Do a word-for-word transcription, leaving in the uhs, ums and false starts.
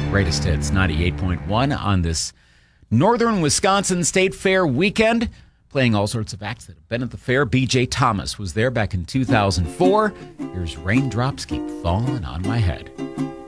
Greatest Hits ninety-eight point one on this Northern Wisconsin State Fair weekend. Playing all sorts of acts that have been at the fair. B J Thomas was there back in two thousand four. Here's Raindrops Keep Falling on My Head.